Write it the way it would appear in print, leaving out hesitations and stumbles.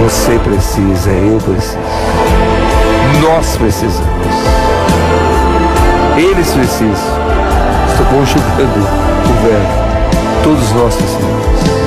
Você precisa, eu preciso. Nós precisamos. Eles precisam. Estou conjugando o verbo. Todos nós precisamos.